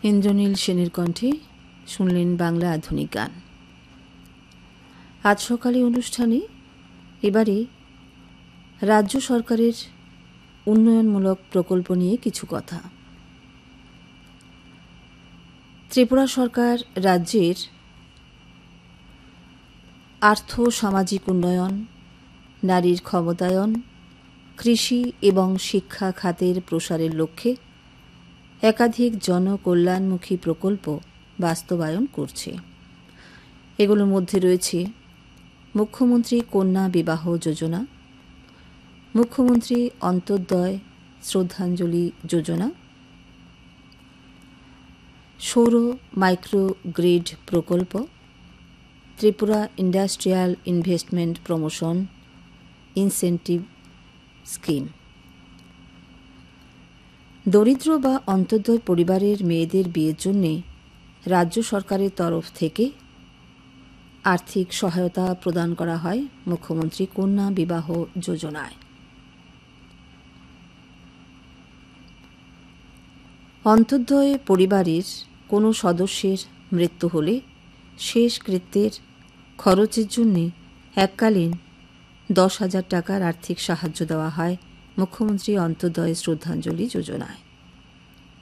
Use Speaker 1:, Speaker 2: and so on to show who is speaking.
Speaker 1: ইন্দ্রনীল সেনের কণ্ঠে শুনলেন বাংলা আধুনিক গান। আজ সকালে অনুষ্ঠানে এবারে রাজ্য সরকারের উন্নয়নমূলক প্রকল্প নিয়ে কিছু কথা। ত্রিপুরা সরকার রাজ্যের আর্থ সামাজিক উন্নয়ন, নারীর ক্ষমতায়ন, কৃষি এবং শিক্ষা খাতের প্রসারের লক্ষ্যে একাধিক জনকল্যাণমুখী প্রকল্প বাস্তবায়ন করছে। এগুলোর মধ্যে রয়েছে মুখ্যমন্ত্রী কন্যা বিবাহ যোজনা, মুখ্যমন্ত্রী অন্তোদয় শ্রদ্ধাঞ্জলি যোজনা, সৌর মাইক্রোগ্রিড প্রকল্প, Tripura industrial investment promotion incentive scheme. দরিদ্র বা অন্তোদয় পরিবারের মেয়েদের বিয়ের জন্য রাজ্য সরকারের তরফ থেকে আর্থিক সহায়তা প্রদান করা হয় মুখ্যমন্ত্রী কন্যা বিবাহ যোজনায়। অন্তোদয় পরিবারের কোনো সদস্যের মৃত্যু হলে শেষকৃত্যের খরচের জন্য এককালীন 10,000 টাকার আর্থিক সাহায্য দেওয়া হয় মুখ্যমন্ত্রী অন্তোদয় শ্রদ্ধাঞ্জলি যোজনায়।